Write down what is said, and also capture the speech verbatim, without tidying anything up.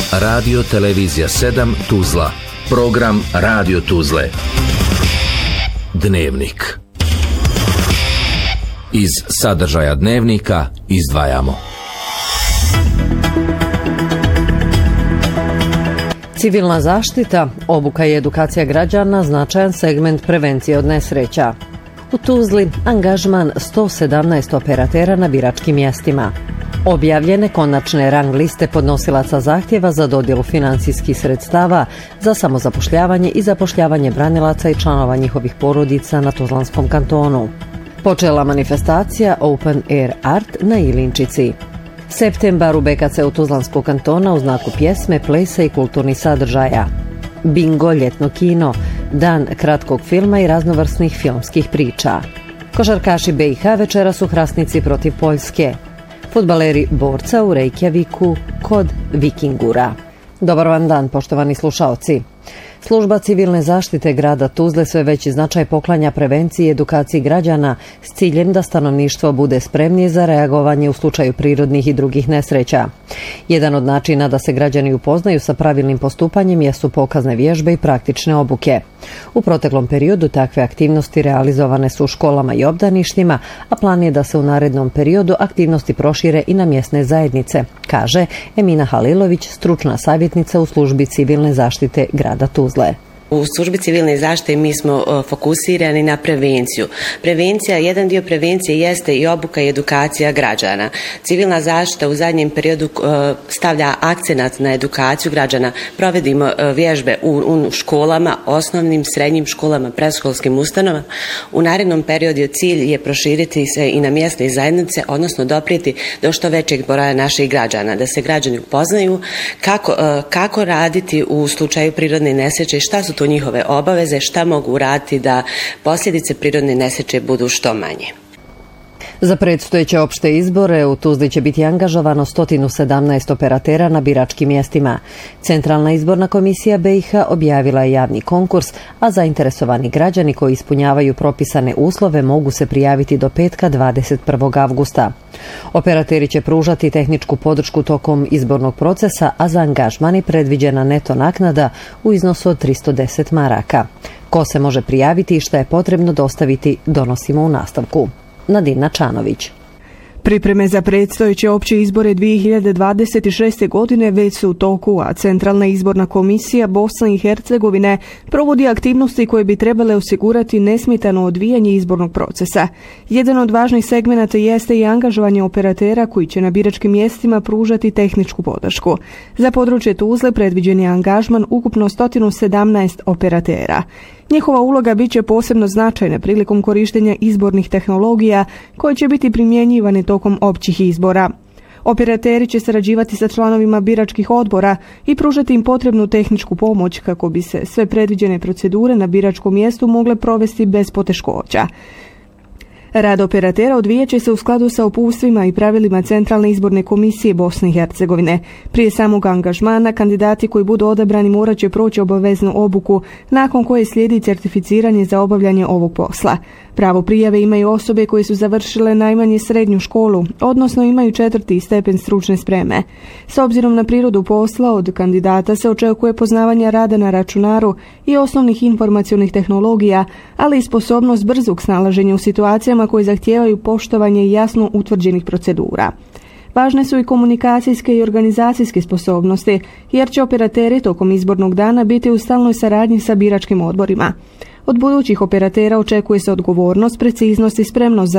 Radio Televizija sedam Tuzla. Program Radio Tuzle. Dnevnik. Iz sadržaja dnevnika izdvajamo. Civilna zaštita, obuka i edukacija građana značajan segment prevencije od nesreća. U Tuzli angažman sto sedamnaest operatera na biračkim mjestima. Objavljene konačne rang liste podnosilaca zahtjeva za dodjelu financijskih sredstava za samozapošljavanje i zapošljavanje branilaca i članova njihovih porodica na Tuzlanskom kantonu. Počela manifestacija Open Air Art na Ilinčici. Septembar u B K C u Tuzlanskog kantona u znaku pjesme, plesa i kulturnih sadržaja. Bingo, ljetno kino, dan kratkog filma i raznovrsnih filmskih priča. Košarkaši B i H večeras u Hrasnici protiv Poljske. Fudbaleri Borca u Reykjaviku kod Vikingura. Dobar vam dan, poštovani slušaoci. Služba civilne zaštite grada Tuzle sve veći značaj poklanja prevenciji i edukaciji građana s ciljem da stanovništvo bude spremnije za reagovanje u slučaju prirodnih i drugih nesreća. Jedan od načina da se građani upoznaju sa pravilnim postupanjem jesu pokazne vježbe i praktične obuke. U proteklom periodu takve aktivnosti realizovane su u školama i obdaništima, a plan je da se u narednom periodu aktivnosti prošire i na mjesne zajednice, kaže Emina Halilović, stručna savjetnica u službi civilne zaštite grada Tuzle. U službi civilne zaštite mi smo fokusirani na prevenciju. Prevencija, jedan dio prevencije jeste i obuka i edukacija građana. Civilna zaštita u zadnjem periodu stavlja akcenat na edukaciju građana. Provedimo vježbe u, u školama, osnovnim, srednjim školama, predškolskim ustanovama. U narednom periodu cilj je proširiti se i na mjesne zajednice, odnosno doprijeti do što većeg broja naših građana, da se građani upoznaju kako, kako raditi u slučaju prirodne nesreće, šta su to njihove obaveze, šta mogu uraditi da posljedice prirodne nesreće budu što manje. Za predstojeće opšte izbore u Tuzli će biti angažovano sto sedamnaest operatera na biračkim mjestima. Centralna izborna komisija B i H objavila je javni konkurs, a zainteresovani građani koji ispunjavaju propisane uslove mogu se prijaviti do petka dvadeset prvog avgusta. Operateri će pružati tehničku podršku tokom izbornog procesa, a za angažman je predviđena neto naknada u iznosu od tristo deset maraka. Ko se može prijaviti i šta je potrebno dostaviti, donosimo u nastavku. Nadina Čanović. Pripreme za predstojeće opće izbore dvije hiljade dvadeset šeste. godine već su u toku, a Centralna izborna komisija Bosne i Hercegovine provodi aktivnosti koje bi trebale osigurati nesmetano odvijanje izbornog procesa. Jedan od važnih segmenata jeste i angažovanje operatera koji će na biračkim mjestima pružati tehničku podršku. Za područje Tuzle predviđen je angažman ukupno sto sedamnaest operatera. Njihova uloga bit će posebno značajna prilikom korištenja izbornih tehnologija koje će biti primjenjivane tokom općih izbora. Operateri će sarađivati sa članovima biračkih odbora i pružati im potrebnu tehničku pomoć kako bi se sve predviđene procedure na biračkom mjestu mogle provesti bez poteškoća. Rad operatera odvijat će se u skladu sa uputstvima i pravilima Centralne izborne komisije Bosne i Hercegovine. Prije samog angažmana kandidati koji budu odabrani morat će proći obaveznu obuku, nakon koje slijedi certificiranje za obavljanje ovog posla. Pravo prijave imaju osobe koje su završile najmanje srednju školu, odnosno imaju četvrti stepen stručne spreme. S obzirom na prirodu posla, od kandidata se očekuje poznavanje rada na računaru i osnovnih informacionih tehnologija, ali i sposobnost brzog snalaženja u situacijama koje zahtijevaju poštovanje jasno utvrđenih procedura. Važne su i komunikacijske i organizacijske sposobnosti, jer će operateri tokom izbornog dana biti u stalnoj saradnji sa biračkim odborima. Od budućih operatera očekuje se odgovornost, preciznost i spremnost za